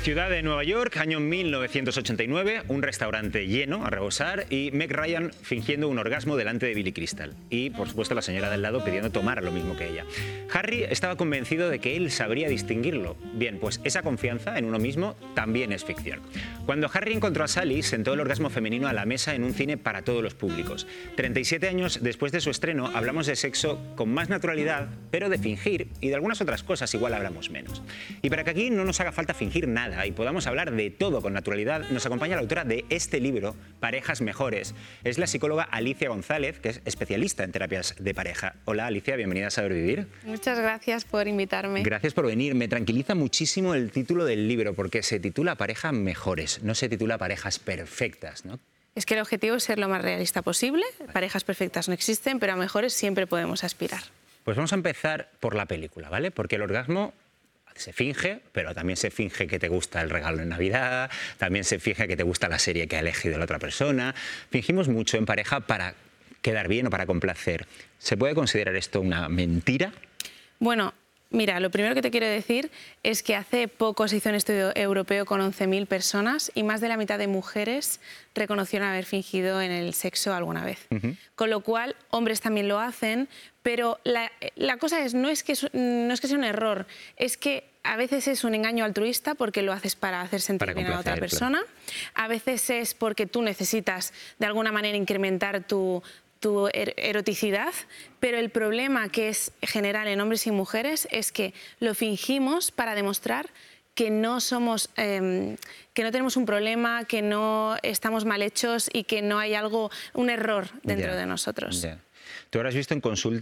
Ciudad de Nueva York, año 1989, un restaurante lleno a rebosar y Meg Ryan fingiendo un orgasmo delante de Billy Crystal. Y, por supuesto, la señora del lado pidiendo tomar lo mismo que ella. Harry estaba convencido de que él sabría distinguirlo. Bien, pues esa confianza en uno mismo también es ficción. Cuando Harry encontró a Sally, sentó el orgasmo femenino a la mesa en un cine para todos los públicos. 37 años después de su estreno, hablamos de sexo con más naturalidad, pero de fingir y de algunas otras cosas igual hablamos menos. Y para que aquí no nos haga falta fingir nada y podamos hablar de todo con naturalidad, nos acompaña la autora de este libro, Parejas Mejores. Es la psicóloga Alicia González, que es especialista en terapias de pareja. Hola Alicia, bienvenida a Saber Vivir. Muchas gracias por invitarme. Gracias por venir. Me tranquiliza muchísimo el título del libro, porque se titula Parejas Mejores, no se titula Parejas Perfectas, ¿no? Es que el objetivo es ser lo más realista posible. Parejas perfectas no existen, pero a mejores siempre podemos aspirar. Pues vamos a empezar por la película, ¿vale? Porque el orgasmo se finge, pero también se finge que te gusta el regalo de Navidad, también se finge que te gusta la serie que ha elegido la otra persona. Fingimos mucho en pareja para quedar bien o para complacer. ¿Se puede considerar esto una mentira? Bueno, mira, lo primero que te quiero decir es que hace poco se hizo un estudio europeo con 11.000 personas y más de la mitad de mujeres reconocieron haber fingido en el sexo alguna vez. Con lo cual, hombres también lo hacen, pero la cosa no es que sea un error, es que a veces es un engaño altruista porque lo haces para hacer sentir bien a la otra persona, a veces es porque tú necesitas de alguna manera incrementar tu eroticidad, pero el problema que es general en hombres y mujeres es que lo fingimos para demostrar que no somos, que no tenemos un problema, que no estamos mal hechos y que no hay un error dentro de nosotros. Tú ahora has visto en consulta